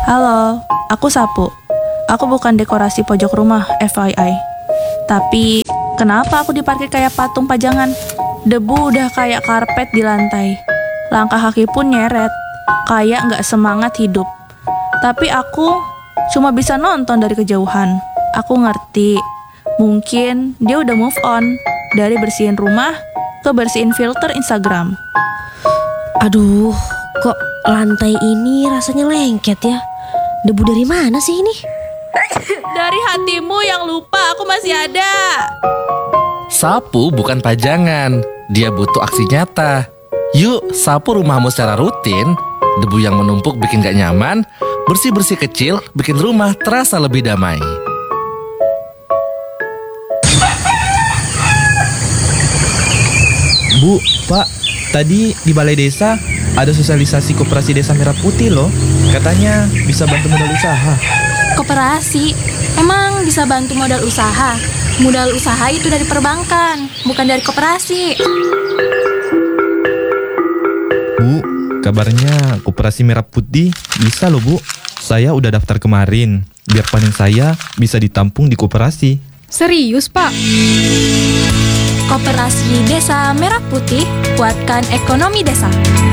Halo, aku Sapu. Aku bukan dekorasi pojok rumah, FYI. Tapi, kenapa aku diparkir kayak patung pajangan? Debu udah kayak karpet di lantai. Langkah kaki pun nyeret, kayak nggak semangat hidup. Tapi aku cuma bisa nonton dari kejauhan. Aku ngerti, mungkin dia udah move on dari bersihin rumah ke bersihin filter Instagram. Aduh, kok lantai ini rasanya lengket ya? Debu dari mana sih ini? Dari hatimu yang lupa aku masih ada. Sapu bukan pajangan, dia butuh aksi nyata. Yuk, sapu rumahmu secara rutin. Debu yang menumpuk bikin gak nyaman, bersih-bersih kecil bikin rumah terasa lebih damai. Bu, Pak, tadi di Balai Desa ada sosialisasi koperasi Desa Merah Putih loh. Katanya bisa bantu modal usaha. Koperasi? Emang bisa bantu modal usaha? Modal usaha itu dari perbankan, bukan dari koperasi. Bu, kabarnya koperasi Merah Putih bisa loh Bu. Saya udah daftar kemarin, biar panen saya bisa ditampung di koperasi. Serius, Pak? Koperasi Desa Merah Putih, kuatkan ekonomi desa.